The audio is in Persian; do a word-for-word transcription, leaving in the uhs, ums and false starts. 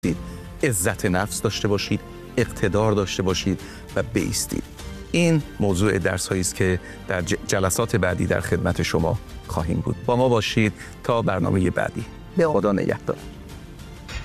عزت نفس داشته باشید، اقتدار داشته باشید و بایستید. این موضوع درس هایی است که در جلسات بعدی در خدمت شما خواهیم بود. با ما باشید تا برنامه بعدی. به خدا نگهدار.